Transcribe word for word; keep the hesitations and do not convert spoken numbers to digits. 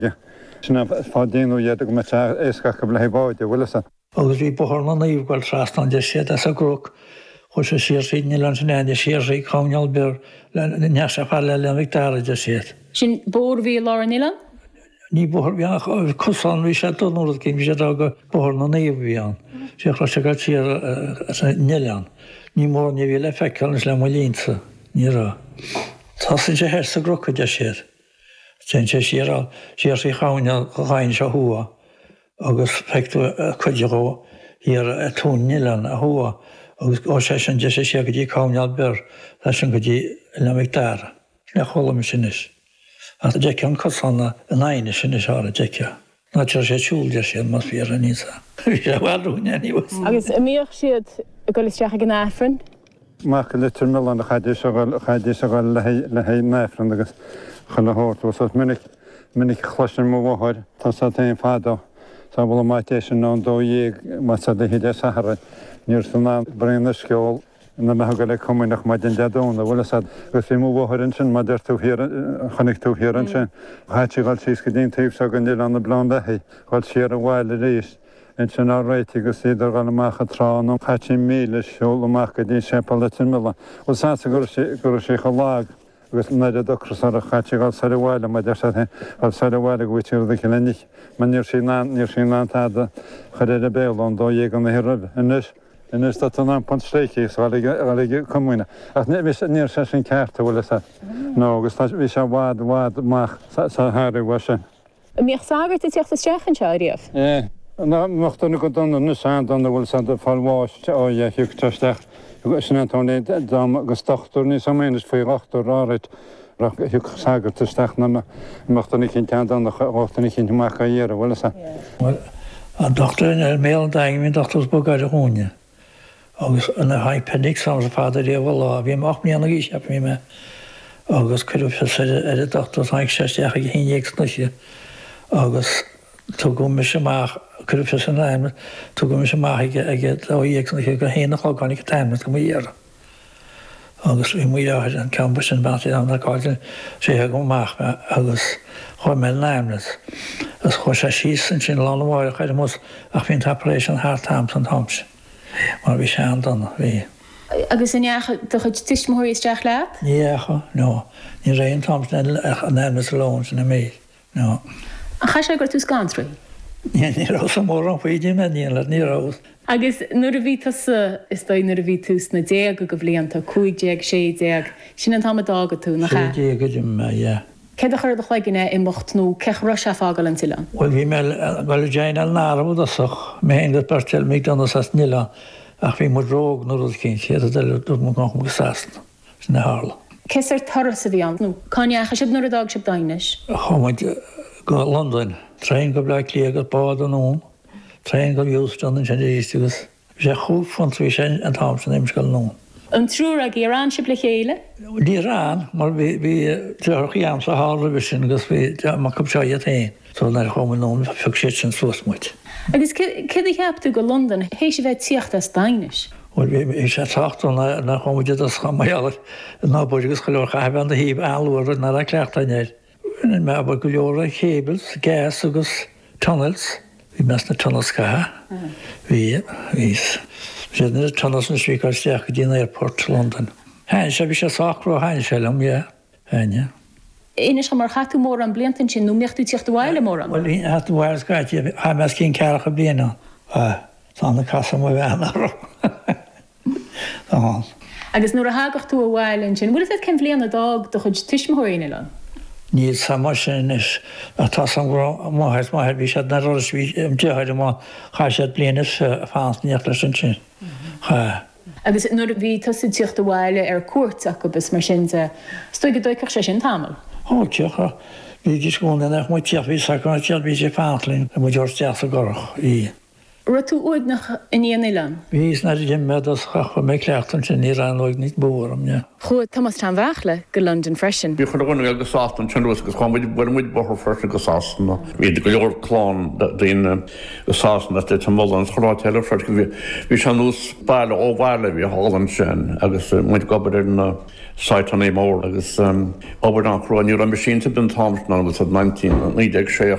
Ja. Sinna fádéanú iad go me éasca go le báide bhfuil sa. Agus bhí boharna naomh gáil trastan de siad as a grúch chu sé siar siad ní lan sin de siar sé cáneal beir le neasa fá le le victára de siad. Sin bór bhí lá Ilan? Ní bohar bhíach cosán bhí sé donúir cin bhí sé aga boharna naomh bhíán. sé chla se gail siar neán. Ní mór ní bhí le feiceil le molínsa ní rá. Tá sin sé heir sa grocha de siad. Sin sé siar siar sé cháine gáin se thua agus feictú chuidiró hir a tún nilan a thua agus ó sé sin de sé sé go dtí cáineal beir leis sin go dtí le mictára le cholam sin is. A deice an cosanna an aine sin is ára deice. Ná te sé siúlde sin mas fi a nísa. Bhí sé bhharúne níos. Agus míoch siad go isteach gan áfran? Mach litir millan a chaidé chaidé le hé néfran agus chulathórt was minic minic chluisin mó bhhair tá sa taon fádó sa bhfuil maitéis sin ná dó dhéag má sa de hiidir sahara níor san ná breanna sceol na me go le cumúnach mai den deadúna bhfuil sa gus fé mó bhhairn sin má dir tú chonig tú hiaran sin. Háití gáil síos go dtíon taobh sa go níl an na blán bethe gáil siar a bhhaile rééis. En sin á réiti go síidir gáil amach a tránum chaití míle seol amach go dtí sépa litir milla. Bhil sa gur sé go lág agus neidir docras ar a chaití gáil sa bhhaile mai de gáil sa bhhaile go bhtíir de chilenich. Man níor sin níor sin látáda chuir a béán dó dhé an na hirrah inis. Inis dat an an pont stréici gáil cumúine. Ach níor sé sin ceartta bhfuil sa. nó agus bhí se bhád bhád mach sa háir bha sin. Míoch sagart i teachta strechan se riamh? É. Mochtna go donna nu san donna bhfuil san fáháis ó hiúteteach sin antóí agus dochtú ní samménas faoi rachtú ráid hiú sagartteach na mochtna cin te donna átainna cin teachcha dhéar bhfuil sa. An dochtar ar mé an daing hín dochttas bogáid a húne. agus ina haid penic sam sa fáidir réomh lá, bhí ach míanana í seap mí me agus chuh ar a dochttas haig seisteach ag híéag snuise agus tu go me semach chuh san raimime tu go me semach ag óhéag go héanaach ágáinnig go taimna go dhéar. agus bhí muoid an campus sin batí an naáilin sé go máach me agus chuir me náimlas. As chu sé síos an sin láháir chuir mó ach bhín tapéis an hátam an Thomsin. Mar bhí sé an donna bhí. Agus in chud tuismóirí isteach leat? Nícha nó, ní ré an Thomsin an náimlas lón sin na mé. nó. A cha sé gur tús gantraí? Ní nírá sam mór an chuoidí me níon le nírá. Agus nuair a bhí is dó nuair a bhí tús na déag go go bblianta chuideag sé déag sin an táid ága tú nach cha? Sé go me, é. Cé a chuir do chuigeine i mocht nó cech se fágal an tiile? Bhil bhí me gáil déanal náramú asach mé héad bartil mé donna sa níla ach bhí mar róg nó cin chéad a dú mu go sasna sin na hála. Cés ar tar sa bhí an nó cáneacha sib nuair a dag sib dainis? Cháid go London, trein go bleid lí agus bád an ón, trein go Houston an sin éistegus. sé chuúb fan trí sé an Thomsin éims go nó. An trúr a gérán sib le chéile? Ní rán, mar bhí tuchaí am sa hála bhí sin agus bhí mar cub seo a tain, so nar chum nó fug sé sin suasmuid. Agus cid i cheapú go London, hééis sé bheith tíocht as dainis? Well bhí sé tachtú na chuide as chaáir nábúid agus choir chaibh an a híb áúir na a cleachtainnéir. In me go leora chébles, gas agus tunnels, hí mes na tunnels ca hí vís. sé na tunnels na sríáisteach go dtíana airport London. Hain sé bhí sé sacrú hain se am é haine. Inis go mar chatú mór an bliantain sin nó mechtú tíocht bhile mór an? Well í hatú bhhair gaiiti ha mes cín cecha bliana tá na casa mo bhena. Agus nuair a hagacht tú a bhhailinn sin, bhfuil cin bbliana dag do chud tuismthíine le? Níl sama sin is atá an máthir maithir bhí sé na roras bhí deáide má cha sé blianas fáníocht lei sin sin. Agus nuair bhí tasú tíocht a bhile ar cuairteach go bis mar sin stoi go dóiceach sé sin tamil? Ó teocha bhí gis gúna nach mu tíoch bhí sa chuna teal bhí sé fálinn a mu deir teach a gorach í. Ru tú uidnach in Ianilan? Vís na gym med as chacha me cleachtan sin ní ran loig nít bóram, ja. Chu Thomas tan bhachle go London freisin. Bí chun gona agus sátan tunús gus chuid buid bothir fersin go sástanna. Bhí go leor chlán daon go sástanna de tamólan chorá teile fer go bhí se nús bailile ó bhile bhí hálan sin agus muid gobar na Saitan é mór agus obair an chráinú a machine bin Thompson agus nineteen ní sé